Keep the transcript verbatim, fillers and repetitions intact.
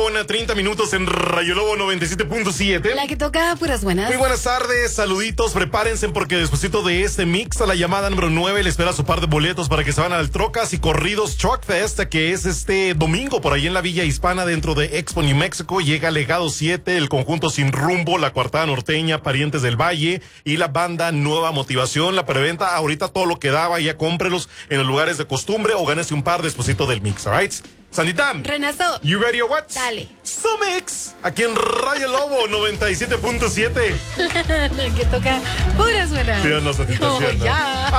treinta minutos en Rayo Lobo noventa y siete punto siete. La que toca puras buenas. Muy buenas tardes, saluditos, prepárense porque despuesito de este mix a la llamada número nueve le espera su par de boletos para que se van al Trocas y Corridos Truck Fest, que es este domingo por ahí en la Villa Hispana dentro de Expo New Mexico. Llega Legado siete, el conjunto Sin Rumbo, la Coartada Norteña, Parientes del Valle y la banda Nueva Motivación. La preventa ahorita todo lo que daba, ya cómprelos en los lugares de costumbre o gánese un par despuesito del mix, alright? Sandita. Renazo. You ready or what? Dale. Sumix. Aquí en Rayo Lobo noventa y siete punto siete. La que toca puras buenas. Sí, no, Sandita, No, sí, no. ya.